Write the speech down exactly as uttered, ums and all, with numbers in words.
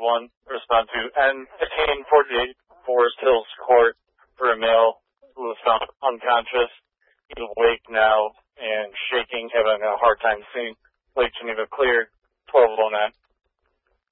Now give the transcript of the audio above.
one respond to N fifteen forty-eight Forest Hills Court for a male who was found unconscious. He's awake now and shaking, having a hard time seeing. Lake Geneva cleared, twelve oh nine.